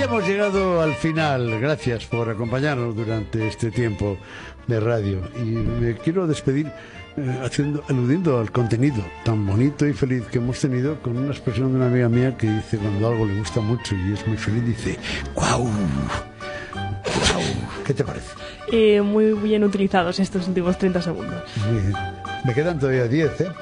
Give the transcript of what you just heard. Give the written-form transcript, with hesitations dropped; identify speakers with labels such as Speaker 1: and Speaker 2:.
Speaker 1: hemos llegado al final. Gracias por acompañarnos durante este tiempo de radio. Y me quiero despedir aludiendo al contenido tan bonito y feliz que hemos tenido, con una expresión de una amiga mía que dice, cuando algo le gusta mucho y es muy feliz, dice ¡guau! ¡Guau! ¿Qué te parece?
Speaker 2: Muy bien utilizados estos últimos 30 segundos.
Speaker 1: Muy bien. Me quedan todavía 10, ¿eh?